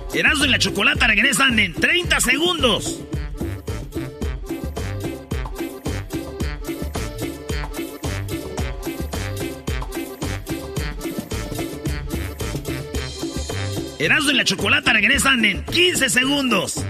Erasmo y la Chocolata regresan en 30 segundos. Erasmo y la Chocolata regresan en 15 segundos.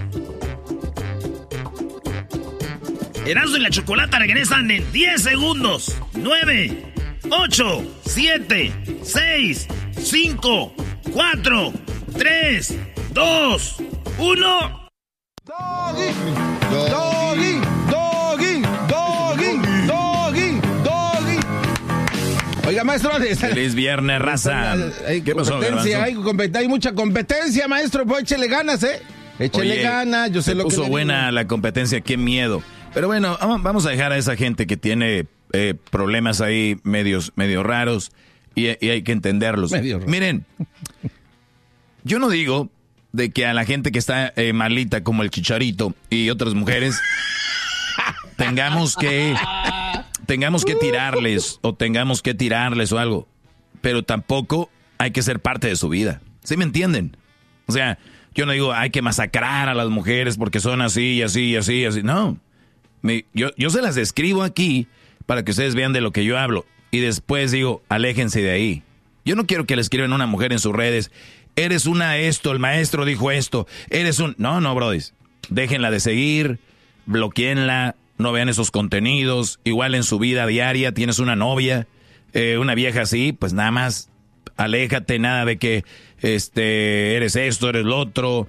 Erasmo y la Chocolata regresan en 10 segundos. 9, 8, 7, 6, 5, 4, 3, 2, 1. Doggy, doggy, doggy, doggy, doggy, doggy. Oiga, maestro, feliz viernes, raza. ¿Qué pasó, hay mucha competencia, maestro, pues échele ganas, Échele ganas, yo sé lo que puso buena la competencia, qué miedo. Pero bueno, vamos a dejar a esa gente que tiene problemas ahí medio raros y hay que entenderlos. Miren, yo no digo de que a la gente que está malita como el Chicharito y otras mujeres tengamos que tirarles o algo, pero tampoco hay que ser parte de su vida. ¿Sí me entienden? O sea, yo no digo hay que masacrar a las mujeres porque son así, así, así, así. No. Yo se las describo aquí para que ustedes vean de lo que yo hablo. Y después digo, aléjense de ahí. Yo no quiero que le escriban a una mujer en sus redes. Eres una esto, el maestro dijo esto. Eres un... No, brodis. Déjenla de seguir, bloqueenla, no vean esos contenidos. Igual en su vida diaria tienes una novia, una vieja así, pues nada más aléjate, nada de que eres esto, eres lo otro.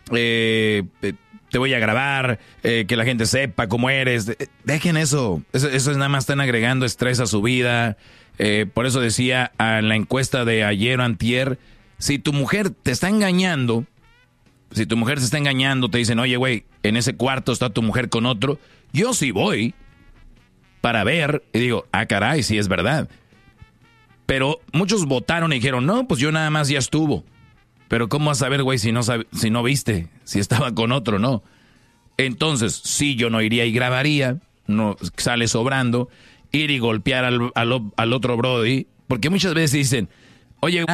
Te voy a grabar, que la gente sepa cómo eres. Dejen eso. Eso es nada más, están agregando estrés a su vida. Por eso decía en la encuesta de ayer o antier, si tu mujer te está engañando, te dicen, oye, güey, en ese cuarto está tu mujer con otro, yo sí voy para ver, y digo, caray, sí es verdad. Pero muchos votaron y dijeron, no, pues yo nada más ya estuvo. Pero ¿cómo vas a saber, güey, si no viste, si estaba con otro, no? Entonces, sí, yo no iría y grabaría, no sale sobrando, ir y golpear al otro brody, porque muchas veces dicen, oye,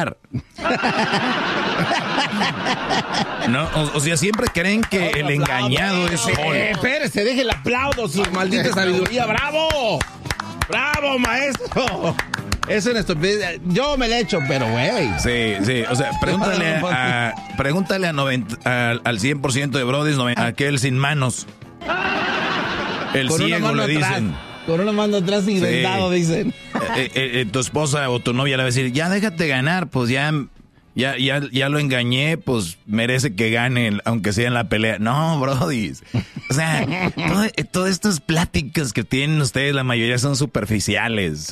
no, o sea, siempre creen que el engañado es espérese, deje el aplauso, su maldita sabiduría, ¡bravo! ¡Bravo, maestro! Es una estupidez. Yo me la echo, pero güey. Sí. O sea, pregúntale al 100% de brodis, a aquel sin manos. El con ciego le dicen. Con una mano atrás y vendado, dicen. Tu esposa o tu novia le va a decir, ya déjate ganar, pues ya lo engañé, pues merece que gane, aunque sea en la pelea. No, brodis. O sea, todas estas pláticas que tienen ustedes, la mayoría son superficiales.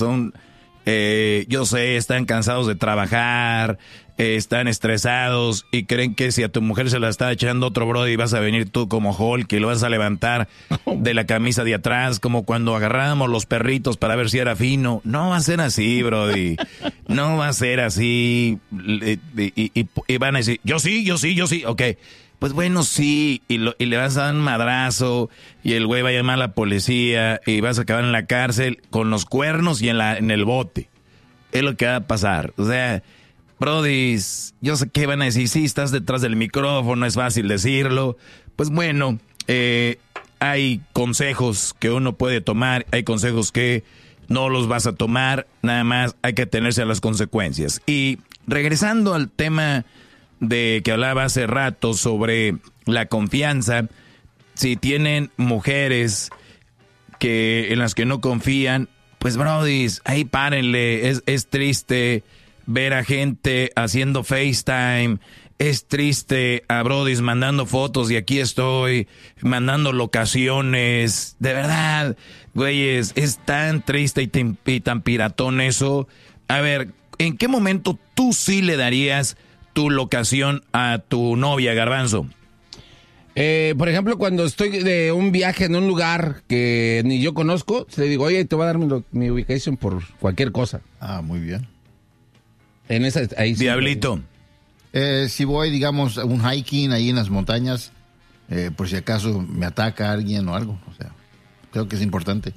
Yo sé, están cansados de trabajar, están estresados y creen que si a tu mujer se la está echando otro brody vas a venir tú como Hulk y lo vas a levantar de la camisa de atrás como cuando agarrábamos los perritos para ver si era fino. No va a ser así, brody. No va a ser así. Y van a decir, yo sí. Ok, pues bueno, sí. Y le vas a dar un madrazo y el güey va a llamar a la policía y vas a acabar en la cárcel con los cuernos y en el bote. Es lo que va a pasar. O sea, brodis, yo sé que van a decir, sí, estás detrás del micrófono, es fácil decirlo. Pues bueno, hay consejos que uno puede tomar, hay consejos que no los vas a tomar, nada más hay que atenerse a las consecuencias. Y regresando al tema de que hablaba hace rato sobre la confianza, si tienen mujeres en las que no confían, pues brodis, ahí párenle, es triste ver a gente haciendo FaceTime, es triste a brodis mandando fotos y aquí estoy, mandando locaciones, de verdad, güeyes, es tan triste y tan piratón eso. A ver, ¿en qué momento tú sí le darías tu locación a tu novia, Garbanzo? Por ejemplo, cuando estoy de un viaje en un lugar que ni yo conozco, le digo, oye, te voy a dar mi ubicación por cualquier cosa. Ah, muy bien. Ahí Diablito. Si voy, digamos, a un hiking ahí en las montañas, por si acaso me ataca alguien o algo. O sea, creo que es importante.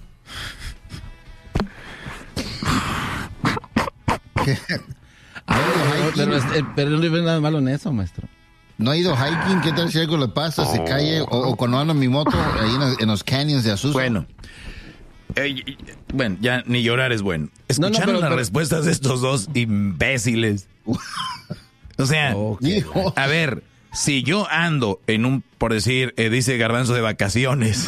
Pero no le ven nada malo en eso, maestro. No he ido hiking, ¿qué tal si algo le pasa? Se cae, o cuando ando en mi moto, ahí en los canyons de Azusa. Bueno, ya ni llorar es bueno. ¿Escucharon las respuestas de estos dos imbéciles? O sea, a ver, si yo ando en un, por decir, dice Garbanzo, de vacaciones,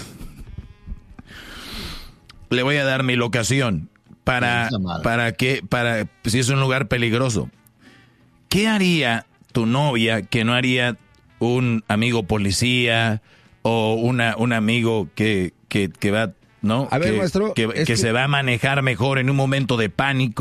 le voy a dar mi locación para si es un lugar peligroso. ¿Qué haría tu novia que no haría un amigo policía o un amigo que va, ¿no? A ver, maestro, que se va a manejar mejor en un momento de pánico?